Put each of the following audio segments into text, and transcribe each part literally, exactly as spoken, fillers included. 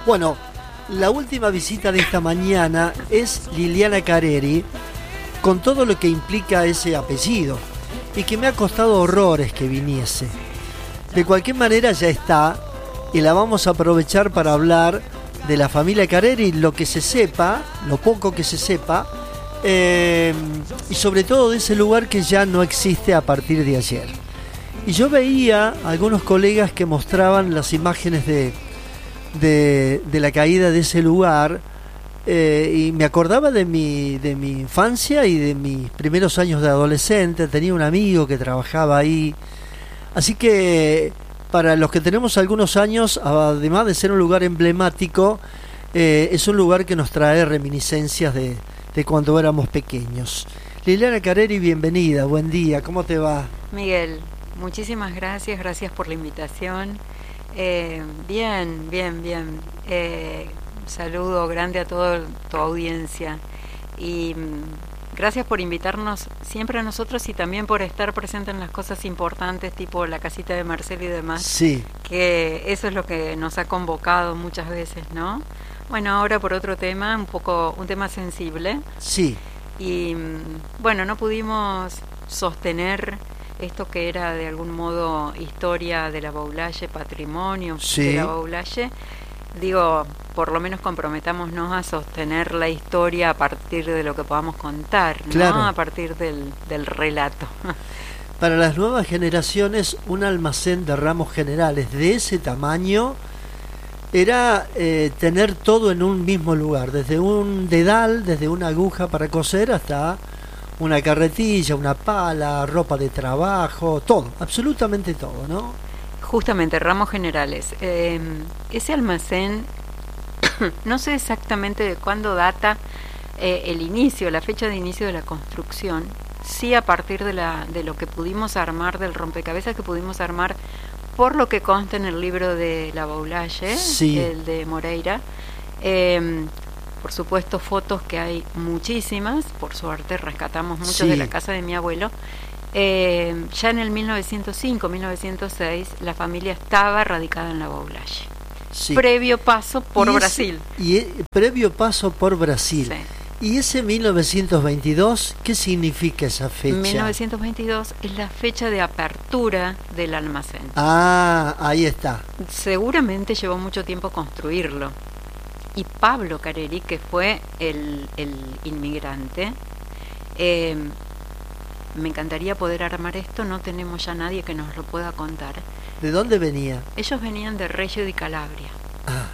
Bueno, la última visita de esta mañana es Liliana Careri, con todo lo que implica ese apellido, y que me ha costado horrores que viniese. De cualquier manera ya está, y la vamos a aprovechar para hablar de la familia Careri, lo que se sepa, lo poco que se sepa, eh, y sobre todo de ese lugar que ya no existe a partir de ayer. Y yo veía algunos colegas que mostraban las imágenes de, de, de la caída de ese lugar, eh, y me acordaba de mi, de mi infancia y de mis primeros años de adolescente. Tenía un amigo que trabajaba ahí, así que para los que tenemos algunos años, además de ser un lugar emblemático, eh, es un lugar que nos trae reminiscencias de, de cuando éramos pequeños. Liliana Careri, bienvenida, buen día, ¿cómo te va? Miguel, muchísimas gracias, gracias por la invitación. Eh, bien, bien, bien. Eh, saludo grande a toda tu audiencia y mm, gracias por invitarnos siempre a nosotros y también por estar presente en las cosas importantes, tipo la casita de Marcelo y demás. Sí. Que eso es lo que nos ha convocado muchas veces, ¿no? Bueno, ahora por otro tema, un poco, un tema sensible. Sí. Y mm, bueno, no pudimos sostener esto que era de algún modo historia de la Baulaye, patrimonio sí. de la Baulaye. Digo, por lo menos comprometámonos a sostener la historia a partir de lo que podamos contar, ¿no? Claro. A partir del, del relato. Para las nuevas generaciones, un almacén de ramos generales de ese tamaño era eh, tener todo en un mismo lugar, desde un dedal, desde una aguja para coser hasta una carretilla, una pala, ropa de trabajo, todo, absolutamente todo, ¿no? Justamente, ramos generales. Eh, ese almacén, no sé exactamente de cuándo data eh, el inicio, la fecha de inicio de la construcción, sí a partir de, la, de lo que pudimos armar, del rompecabezas que pudimos armar, por lo que consta en el libro de la Baulaye, sí. el de Moreira. Eh, por supuesto, fotos que hay muchísimas, por suerte rescatamos muchos sí. de la casa de mi abuelo. Eh, ya en el mil novecientos cinco, mil novecientos seis, la familia estaba radicada en la Baulaye. Sí. Previo paso por y Brasil. Ese, y e, previo paso por Brasil. Sí. ¿Y ese mil novecientos veintidós, qué significa esa fecha? mil novecientos veintidós es la fecha de apertura del almacén. Ah, ahí está. Seguramente llevó mucho tiempo construirlo. Y Pablo Careri, que fue el, el inmigrante, eh, me encantaría poder armar esto, no tenemos ya nadie que nos lo pueda contar. ¿De dónde venía? Ellos venían de Reggio di Calabria. Ah.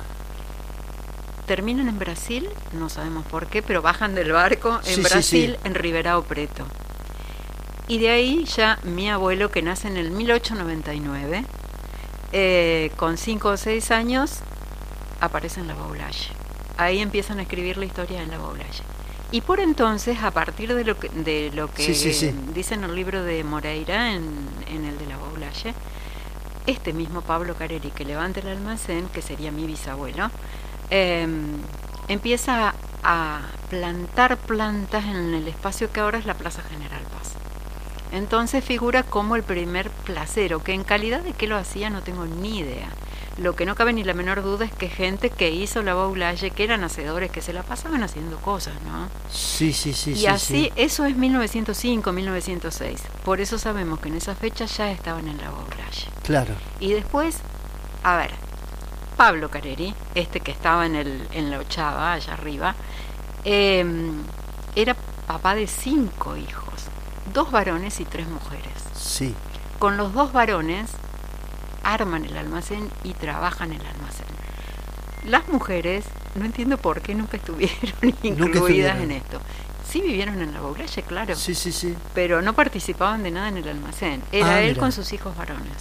Terminan en Brasil, no sabemos por qué, pero bajan del barco en sí, Brasil, sí, sí. en Ribeirão Preto. Y de ahí ya mi abuelo, que nace en el mil ochocientos noventa y nueve, eh, con cinco o seis años, aparece en la Baulaye. Ahí empiezan a escribir la historia en la Baulaye. Y por entonces, a partir de lo que, de lo que sí, sí, sí. dice en el libro de Moreira, en, en el de la Baulaye, este mismo Pablo Careri, que levanta el almacén, que sería mi bisabuelo, eh, empieza a plantar plantas en el espacio que ahora es la Plaza General Paz. Entonces figura como el primer placero, que en calidad de qué lo hacía no tengo ni idea. Lo que no cabe ni la menor duda es que gente que hizo la Baulaye, que eran hacedores, que se la pasaban haciendo cosas, ¿no? Sí, sí, sí. Y sí, así, sí. Eso es mil novecientos cinco, mil novecientos seis. Por eso sabemos que en esa fecha ya estaban en la Baulaye. Claro. Y después, a ver, Pablo Careri, este que estaba en, el, en la ochava, allá arriba, eh, era papá de cinco hijos, dos varones y tres mujeres. Sí. Con los dos varones arman el almacén y trabajan el almacén. Las mujeres, no entiendo por qué nunca estuvieron incluidas nunca estuvieron. en esto. Sí vivieron en la Baulaye, claro. Sí, sí, sí. Pero no participaban de nada en el almacén. Era ah, él mira. con sus hijos varones.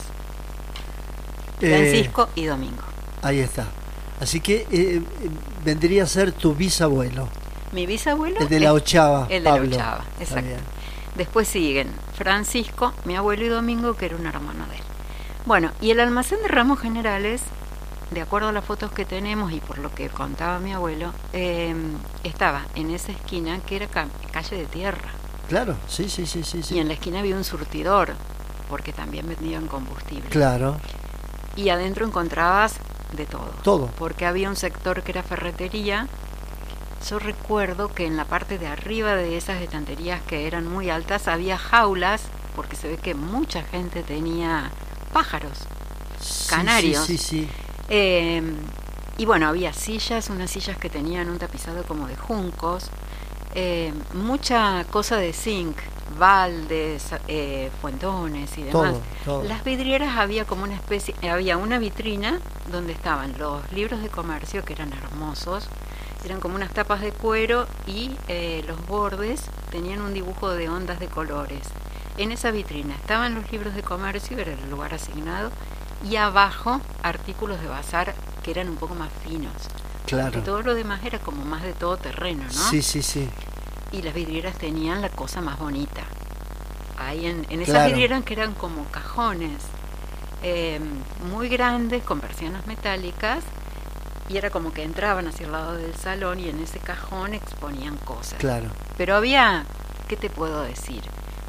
Eh, Francisco y Domingo. Ahí está. Así que eh, vendría a ser tu bisabuelo. Mi bisabuelo. El de la ochava. El de Pablo. la ochava, exacto. Después siguen Francisco, mi abuelo, y Domingo, que era un hermano de él. Bueno, y el almacén de ramos generales, de acuerdo a las fotos que tenemos y por lo que contaba mi abuelo, eh, estaba en esa esquina que era ca- calle de tierra. Claro, sí, sí, sí, sí, sí. Y en la esquina había un surtidor, porque también vendían combustible. Claro. Y adentro encontrabas de todo. Todo. Porque había un sector que era ferretería. Yo recuerdo que en la parte de arriba de esas estanterías que eran muy altas había jaulas, porque se ve que mucha gente tenía pájaros, Sí, canarios. Sí, sí, sí. Eh, y bueno, había sillas, unas sillas que tenían un tapizado como de juncos, eh, mucha cosa de zinc, baldes, eh, fuentones y demás. Todo, todo. Las vidrieras había como una especie, había una vitrina donde estaban los libros de comercio, que eran hermosos, eran como unas tapas de cuero, y eh, los bordes tenían un dibujo de ondas de colores. En esa vitrina estaban los libros de comercio, era el lugar asignado, y abajo artículos de bazar que eran un poco más finos. Claro. Porque todo lo demás era como más de todo terreno, ¿no? Sí, sí, sí. Y las vidrieras tenían la cosa más bonita. Ahí en, en esas Claro. vidrieras que eran como cajones eh, muy grandes con persianas metálicas, y era como que entraban hacia el lado del salón y en ese cajón exponían cosas. Claro. Pero había, ¿qué te puedo decir?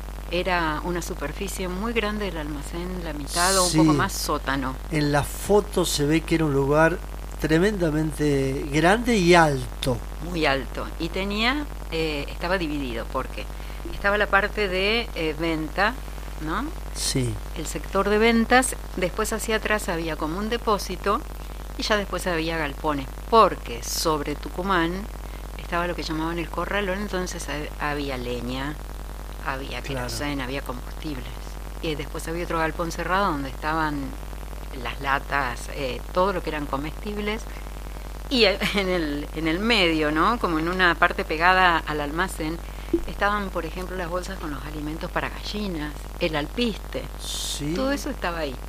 Era una superficie muy grande del almacén, la mitad o un Sí. poco más sótano. En la foto se ve que era un lugar tremendamente grande y alto. Muy alto. Y tenía, eh, estaba dividido, porque estaba la parte de eh, venta, ¿no? Sí. El sector de ventas, después hacia atrás había como un depósito, y ya después había galpones, porque sobre Tucumán estaba lo que llamaban el corralón, entonces había leña, había queroseno, claro, había combustibles. Y después había otro galpón cerrado donde estaban las latas, eh, todo lo que eran comestibles, y en el, en el medio, ¿no? Como en una parte pegada al almacén, estaban, por ejemplo, las bolsas con los alimentos para gallinas, el alpiste, sí. Todo eso estaba ahí.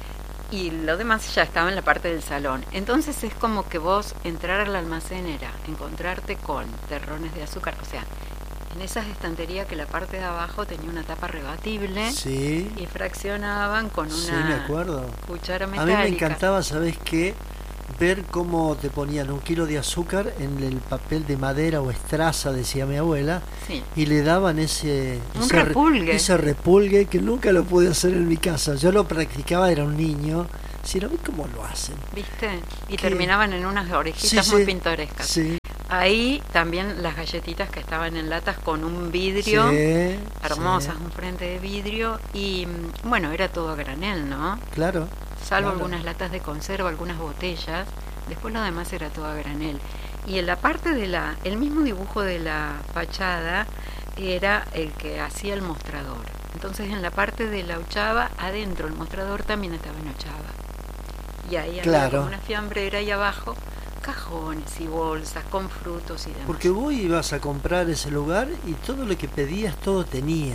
Y lo demás ya estaba en la parte del salón. Entonces es como que vos entrar al almacén era encontrarte con terrones de azúcar, o sea, en esas estanterías que la parte de abajo tenía una tapa rebatible, sí. Y fraccionaban con una sí, me acuerdo. cuchara metálica. A mí me encantaba, ¿sabés qué? Ver cómo te ponían un kilo de azúcar en el papel de madera o estraza, decía mi abuela, sí. Y le daban ese, un ese repulgue. ese repulgue que nunca lo pude hacer en mi casa. Yo lo practicaba, era un niño. Si no vi cómo lo hacen. ¿Viste? Y ¿Qué? Terminaban en unas orejitas sí, muy sí. pintorescas. Sí. Ahí también las galletitas que estaban en latas con un vidrio, sí, hermosas, sí. un frente de vidrio, y bueno, era todo a granel, ¿no? Claro. Salvo claro. algunas latas de conserva, algunas botellas, después lo demás era todo a granel. Y en la parte de la, el mismo dibujo de la fachada era el que hacía el mostrador. Entonces en la parte de la ochava, adentro el mostrador también estaba en ochava. Y ahí claro. había como una fiambrera y abajo cajones y bolsas con frutos y demás. Porque vos ibas a comprar ese lugar y todo lo que pedías, todo tenía.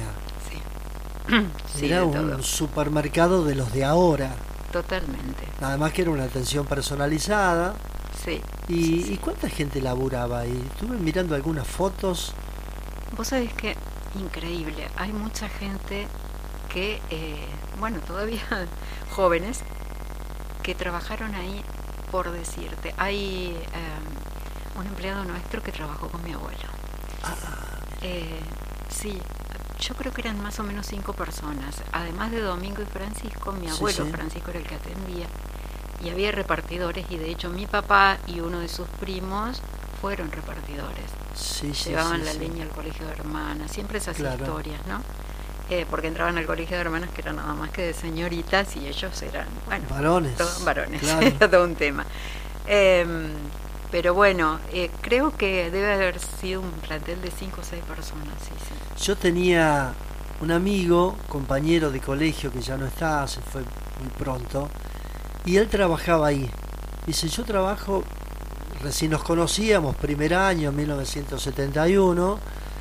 Sí. sí, era un todo. supermercado de los de ahora. Totalmente. Nada más que era una atención personalizada. Sí. ¿Y, sí, sí. ¿y cuánta gente laburaba ahí? Estuve mirando algunas fotos. Vos sabés que increíble. Hay mucha gente que, eh, bueno, todavía jóvenes, que trabajaron ahí, por decirte. Hay eh, un empleado nuestro que trabajó con mi abuelo. Ah, eh, sí, yo creo que eran más o menos cinco personas. Además de Domingo y Francisco, mi abuelo sí, sí. Francisco era el que atendía. Y había repartidores, y de hecho mi papá y uno de sus primos fueron repartidores. sí, sí, Llevaban sí, la sí. leña al colegio de hermanas, siempre esas Claro. historias, ¿no? Eh, porque entraban al colegio de hermanas que eran nada más que de señoritas, y ellos eran, bueno, Varones. todos varones, Claro. era todo un tema. Eh, pero bueno, eh, creo que debe haber sido un plantel de cinco o seis personas, sí, sí. Yo tenía un amigo, compañero de colegio que ya no está, se fue muy pronto, y él trabajaba ahí. Dice, yo trabajo, recién nos conocíamos, primer año, mil novecientos setenta y uno,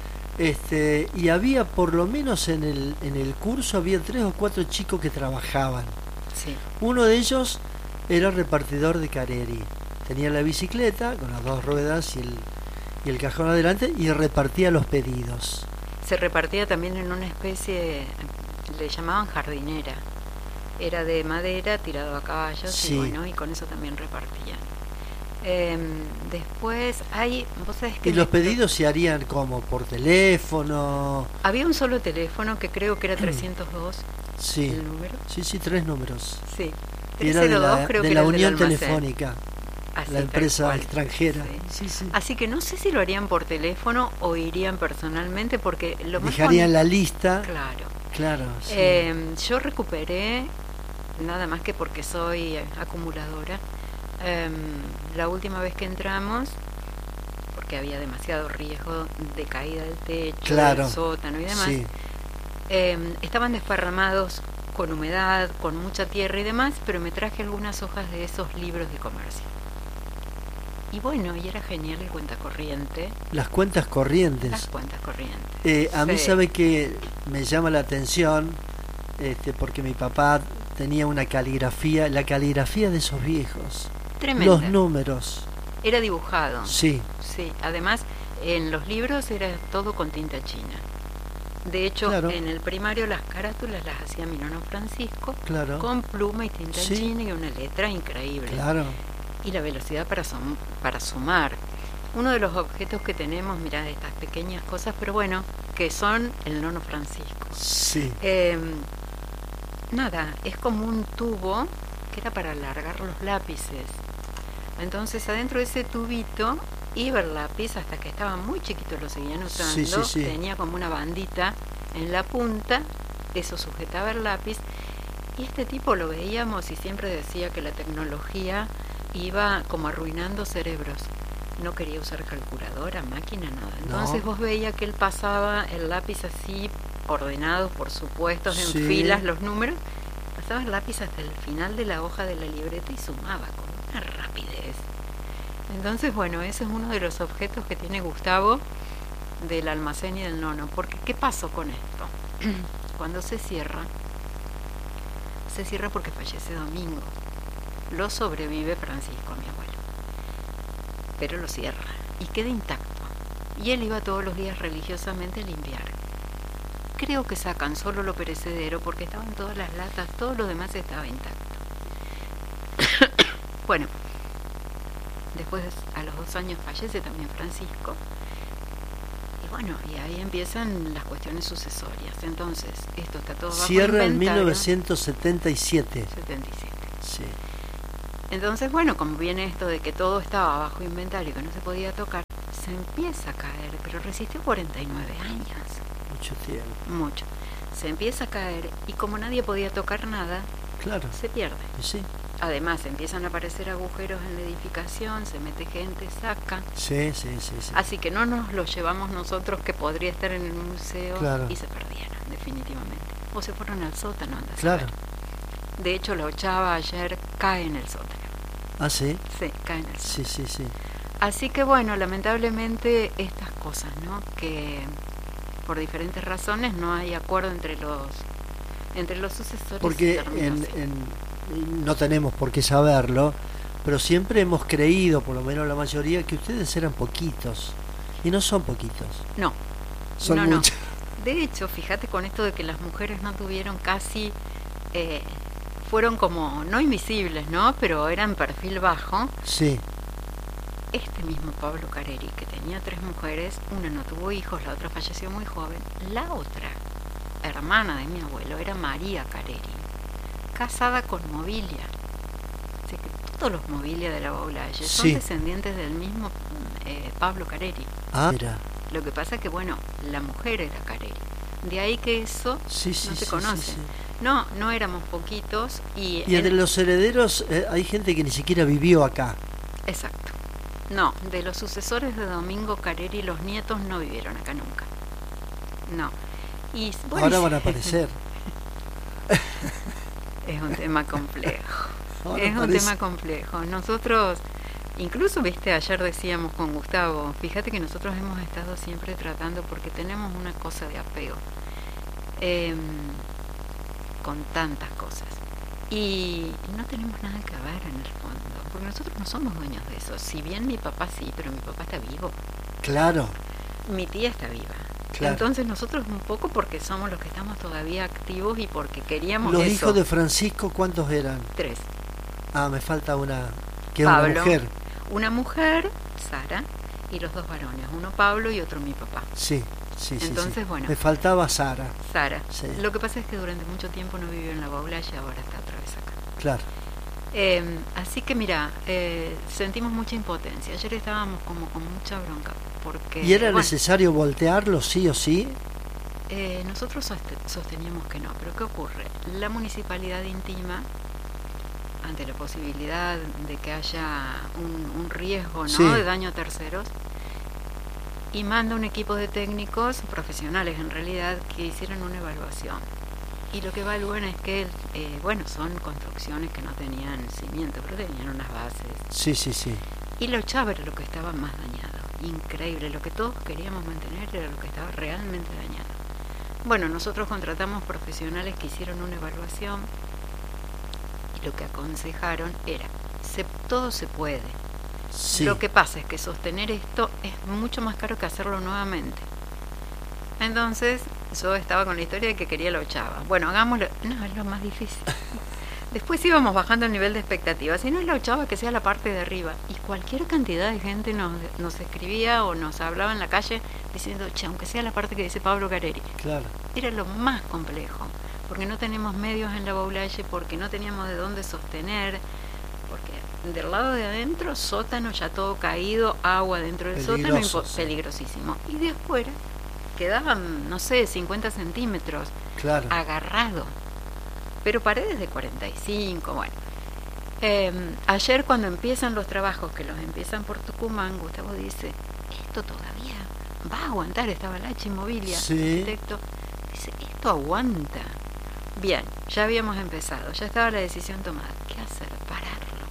este, y había por lo menos en el, en el curso, había tres o cuatro chicos que trabajaban. Sí. Uno de ellos era repartidor de Careri. Tenía la bicicleta con las dos ruedas y el, y el cajón adelante, y repartía los pedidos. Se repartía también en una especie, le llamaban jardinera. Era de madera, tirado a caballos, Sí. y bueno, y con eso también repartían. Eh, después hay, vos sabés que ¿Y los me- pedidos se harían como? ¿Por teléfono? había un solo teléfono que creo que era trescientos dos, Sí, el número. sí, sí, tres números. Sí. Y era de la, creo de que la era el del Unión almacén. Telefónica, Así, la tal empresa cual. extranjera. Sí. Sí, sí. Así que no sé si lo harían por teléfono o irían personalmente, porque lo más Dejarían con- la lista. Claro. Claro, sí. Eh, yo recuperé, nada más que porque soy eh, acumuladora, eh, la última vez que entramos, porque había demasiado riesgo de caída del techo, Claro. del sótano y demás, Sí. eh, estaban desparramados con humedad, con mucha tierra y demás, pero me traje algunas hojas de esos libros de comercio. Y bueno, y era genial el cuentacorriente, Las cuentas corrientes. las cuentas corrientes. Eh, a mí Sí. sabe que me llama la atención, este, porque mi papá tenía una caligrafía, la caligrafía de esos viejos. Tremenda. Los números. Era dibujado. Sí. Sí, además en los libros era todo con tinta china. De hecho, Claro. en el primario las carátulas las hacía mi nono Francisco, Claro. con pluma y tinta Sí. china y una letra increíble. Claro. Y la velocidad para, sum- para sumar. Uno de los objetos que tenemos, mirá, estas pequeñas cosas, pero bueno, que son el nono Francisco. Sí. Eh, nada, es como un tubo que era para alargar los lápices. Entonces adentro de ese tubito iba el lápiz, hasta que estaba muy chiquito lo seguían usando. Sí, sí, sí. Tenía como una bandita en la punta, eso sujetaba el lápiz. Y este tipo lo veíamos y siempre decía que la tecnología iba como arruinando cerebros. No quería usar calculadora, máquina, nada. Entonces No. vos veías que él pasaba el lápiz así, ordenados por supuestos, en Sí. filas, los números. Pasaba el lápiz hasta el final de la hoja de la libreta y sumaba con una rapidez. Entonces, bueno, ese es uno de los objetos que tiene Gustavo del almacén y del nono. Porque, ¿qué pasó con esto? Cuando se cierra, se cierra porque fallece Domingo. Lo sobrevive Francisco, mi abuelo. Pero lo cierra y queda intacto. Y él iba todos los días religiosamente a limpiar. Creo que sacan solo lo perecedero porque estaban todas las latas, todo lo demás estaba intacto. Bueno, después a los dos años fallece también Francisco. Y bueno, y ahí empiezan las cuestiones sucesorias. Entonces, esto está todo bajo Cierra en inventario. mil novecientos setenta y siete. setenta y siete. Sí. Entonces, bueno, como viene esto de que todo estaba bajo inventario y que no se podía tocar, se empieza a caer, pero resistió cuarenta y nueve años. Mucho tiempo. Mucho. Se empieza a caer y como nadie podía tocar nada, Claro. se pierde. Y sí. Además, empiezan a aparecer agujeros en la edificación, se mete gente, saca. Sí, sí, sí, sí. Así que no nos lo llevamos nosotros, que podría estar en el museo, Claro. y se perdieron, definitivamente. O se fueron al sótano, anda a Claro. saber. De hecho, la ochava ayer cae en el sótano. Ah, sí. Sí, cae en el sótano. Sí, sí, sí. Así que bueno, lamentablemente estas cosas, ¿no? Que por diferentes razones no hay acuerdo entre los entre los sucesores. Porque y termina en, así. en- no tenemos por qué saberlo, pero siempre hemos creído, por lo menos la mayoría, que ustedes eran poquitos. Y no son poquitos. No, Son no, no. muchos. De hecho, fíjate con esto de que las mujeres no tuvieron casi, eh, fueron como, no invisibles, ¿no? Pero eran perfil bajo. Sí. Este mismo Pablo Careri, que tenía tres mujeres, una no tuvo hijos, la otra falleció muy joven. La otra, hermana de mi abuelo, era María Careri, casada con Mobilia. Así que todos los Mobilia de la Baulalle son Sí. descendientes del mismo eh, Pablo Careri. Ah, mira. Lo que pasa que, bueno, la mujer era Careri. De ahí que eso Sí, sí, no se sí, conoce. sí, sí. No, no éramos poquitos y... Y entre en- los herederos eh, hay gente que ni siquiera vivió acá. Exacto. No, de los sucesores de Domingo Careri, los nietos no vivieron acá nunca. No. Y, bueno, Ahora y- van a aparecer. Es un tema complejo. Ahora es un aparece. tema complejo. Nosotros, incluso, viste, ayer decíamos con Gustavo, fíjate que nosotros hemos estado siempre tratando, porque tenemos una cosa de apego eh, con tantas cosas. Y no tenemos nada que ver en el fondo, porque nosotros no somos dueños de eso. Si bien mi papá sí, pero mi papá está vivo. Claro. Mi tía está viva. Claro. Entonces nosotros un poco porque somos los que estamos todavía activos y porque queríamos Los eso. hijos de Francisco, ¿cuántos eran? Tres. Ah, me falta una, que es una Pablo. mujer. Una mujer, Sara, y los dos varones, uno Pablo y otro mi papá. Sí, sí, sí. Entonces, sí. bueno. Me faltaba Sara, Sara. Sí. Lo que pasa es que durante mucho tiempo no vivió en la Baula y ahora está otra vez acá. claro. Eh, así que mira, eh, sentimos mucha impotencia. Ayer estábamos como con mucha bronca. Porque, ¿Y era bueno, necesario voltearlo sí o sí? Eh, nosotros sosteníamos que no, pero ¿qué ocurre? La municipalidad intima, ante la posibilidad de que haya un, un riesgo, ¿no?, sí, de daño a terceros, y manda un equipo de técnicos profesionales en realidad que hicieron una evaluación. Y lo que evalúan es que, eh, bueno, son construcciones que no tenían cimiento, pero tenían unas bases. Sí, sí, sí. Y lo echaba era lo que estaba más dañado. Increíble, lo que todos queríamos mantener era lo que estaba realmente dañado. Bueno, nosotros contratamos profesionales que hicieron una evaluación y lo que aconsejaron era, se, todo se puede. Sí. Lo que pasa es que sostener esto es mucho más caro que hacerlo nuevamente. Entonces, yo estaba con la historia de que quería la ochava. Bueno, hagámoslo. No, es lo más difícil. Después íbamos bajando el nivel de expectativa. Si no es la ochava, que sea la parte de arriba. Y cualquier cantidad de gente nos, nos escribía o nos hablaba en la calle diciendo, che, aunque sea la parte que dice Pablo Careri. Claro. Era lo más complejo, porque no tenemos medios en la Baulalle, porque no teníamos de dónde sostener, porque del lado de adentro, sótano ya todo caído, agua dentro del Peligroso, sótano, sí. Peligrosísimo. Y de afuera quedaban, no sé, cincuenta centímetros, claro, agarrado. Pero paredes de cuarenta y cinco, bueno. Eh, ayer cuando empiezan los trabajos, que los empiezan por Tucumán, Gustavo dice, esto todavía va a aguantar, estaba la H Inmobilia, sí, el arquitecto, dice, esto aguanta. Bien, ya habíamos empezado, ya estaba la decisión tomada. ¿Qué hacer? Pararlo.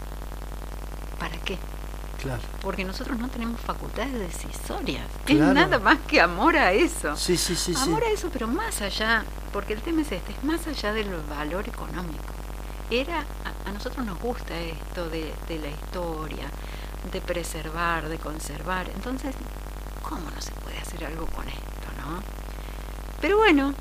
¿Para qué? Claro. Porque nosotros no tenemos facultades decisorias. Claro. Es nada más que amor a eso. Sí, sí, sí. Amor sí. a eso, pero más allá, porque el tema es este, es más allá del valor económico. Era, a, a nosotros nos gusta esto de, de la historia, de preservar, de conservar. Entonces, ¿cómo no se puede hacer algo con esto, no? Pero bueno,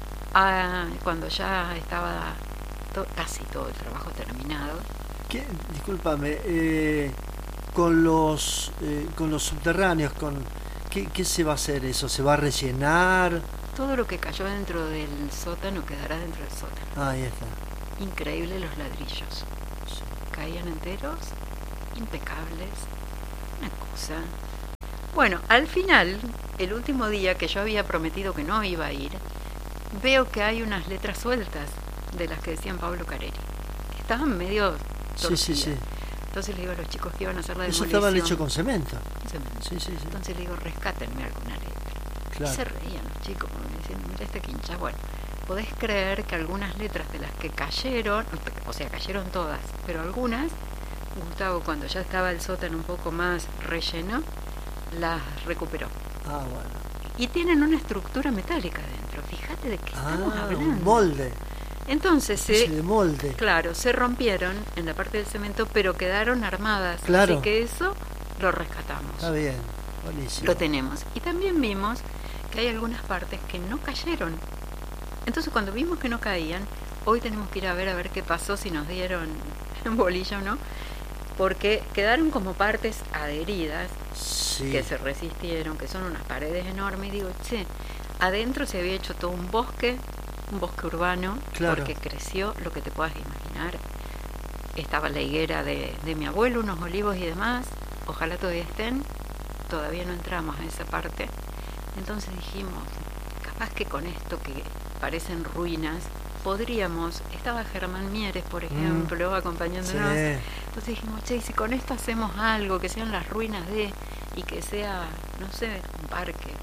ah, cuando ya estaba to, casi todo el trabajo terminado. ¿Qué? Discúlpame, eh... con los eh, con los subterráneos, con ¿qué, ¿qué se va a hacer eso? ¿Se va a rellenar? Todo lo que cayó dentro del sótano quedará dentro del sótano. Ah, ahí está. Increíble los ladrillos. Sí. Caían enteros, impecables, una cosa. Bueno, al final, el último día que yo había prometido que no iba a ir, veo que hay unas letras sueltas de las que decían Pablo Careri. Estaban medio torcidas. Sí, sí, sí. Entonces le digo a los chicos que iban a hacer la demolición. Eso estaba hecho con cemento. cemento. Sí, sí, sí. Entonces le digo, rescátenme alguna letra. Claro. Y se reían los chicos, porque me decían, mira este quincha. Bueno, podés creer que algunas letras de las que cayeron, o sea, cayeron todas, pero algunas, Gustavo, cuando ya estaba el sótano un poco más relleno, las recuperó. Ah, bueno. Y tienen una estructura metálica dentro. Fíjate de qué estamos ah, hablando. Un molde. Entonces, se, de molde. claro, se rompieron en la parte del cemento, pero quedaron armadas. Claro. Así que eso lo rescatamos. Está bien, buenísimo. Lo tenemos. Y también vimos que hay algunas partes que no cayeron. Entonces, cuando vimos que no caían, hoy tenemos que ir a ver a ver qué pasó, si nos dieron un bolillo o no, porque quedaron como partes adheridas, sí, que se resistieron, que son unas paredes enormes. Y digo, che, adentro se había hecho todo un bosque, un bosque urbano, claro, porque creció lo que te puedas imaginar. Estaba la higuera de, de mi abuelo, unos olivos y demás, ojalá todavía estén, todavía no entramos a esa parte. Entonces dijimos, capaz que con esto que parecen ruinas, podríamos, estaba Germán Mieres, por ejemplo, mm, acompañándonos, sí. Entonces dijimos, che, y si con esto hacemos algo, que sean las ruinas de, y que sea, no sé, un parque.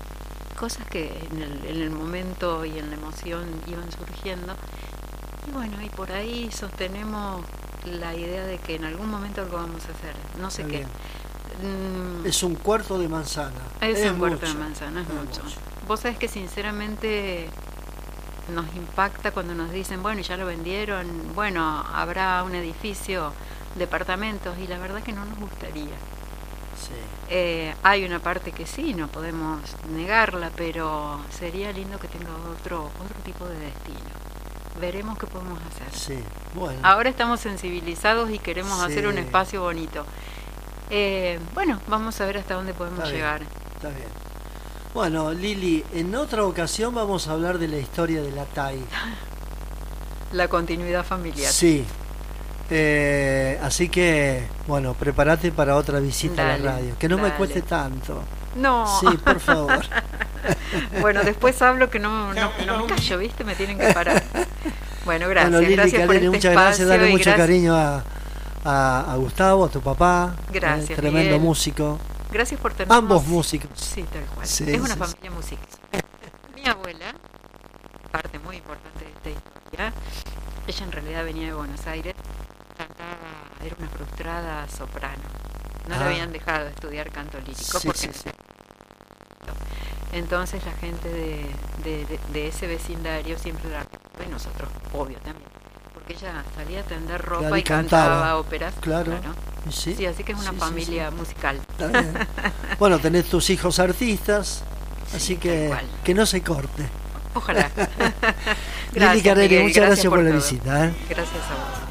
Cosas que en el, en el momento y en la emoción iban surgiendo. Y bueno, y por ahí sostenemos la idea de que en algún momento algo vamos a hacer. No sé qué. Mm, es un cuarto de manzana. Es, es un mucho. cuarto de manzana, es, es mucho. mucho. Vos sabés que sinceramente nos impacta cuando nos dicen, bueno, ya lo vendieron, bueno, habrá un edificio, departamentos, y la verdad que no nos gustaría. Sí. Eh, hay una parte que sí, no podemos negarla, pero sería lindo que tenga otro otro tipo de destino. Veremos qué podemos hacer. Sí, bueno. Ahora estamos sensibilizados y queremos sí. hacer un espacio bonito. Eh, bueno, vamos a ver hasta dónde podemos está llegar. Bien, está bien. Bueno, Lili, en otra ocasión vamos a hablar de la historia de la T A I. La continuidad familiar. Sí. Eh, así que, bueno, prepárate para otra visita dale, a la radio. Que no dale. me cueste tanto. No. Sí, por favor. Bueno, después hablo que no, no, que no me callo, ¿viste? Me tienen que parar. Bueno, gracias. Bueno, Lili gracias Caleri, por este muchas gracias. Dale mucho gracias. cariño a, a, a Gustavo, a tu papá. Gracias. Eh, tremendo Miguel. músico. Gracias por tenernos. Ambos músicos. Sí, tal cual. Sí, es una sí, familia sí. musical. Mi abuela, parte muy importante de esta historia, ella en realidad venía de Buenos Aires, cantaba, era una frustrada soprano. No ah. le habían dejado de estudiar canto lírico sí, porque sí, sí. Entonces la gente de, de, de, de ese vecindario siempre la y nosotros, obvio también, porque ella salía a tender ropa claro, y, y cantaba, cantaba óperas. Claro. claro. Sí, sí, así que es una sí, familia sí, sí. musical. Bueno, tenés tus hijos artistas, así sí, que que no se corte. Ojalá. Lili Caleri, muchas gracias, gracias por, por la todo. visita. ¿eh? Gracias a vos.